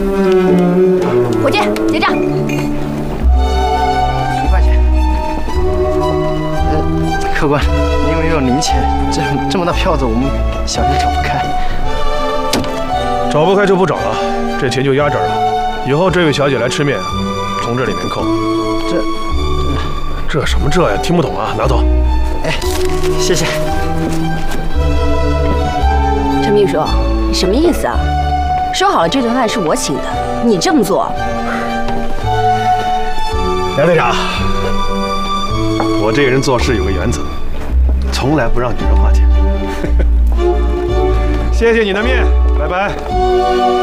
伙计，结账。 1块钱。客官，您没有零钱，这么大票子，我们小心找不开。 找不开就不找了，这钱就压这儿了。以后这位小姐来吃面，从这里面扣。这什么这呀？听不懂啊，拿走。 哎，谢谢。 陈秘书，你什么意思啊？说好了这顿饭是我请的，你这么做。 杨队长，我这个人做事有个原则，从来不让女人花钱。谢谢你的面，拜拜。